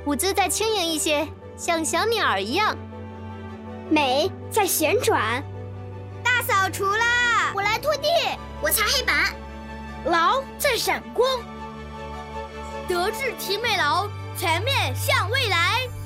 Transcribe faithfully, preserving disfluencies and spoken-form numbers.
舞姿再轻盈一些，像小鸟儿一样。 美在旋转。 大扫除啦！ 我来拖地，我擦黑板。 劳在闪光。德智体美劳，全面向未来。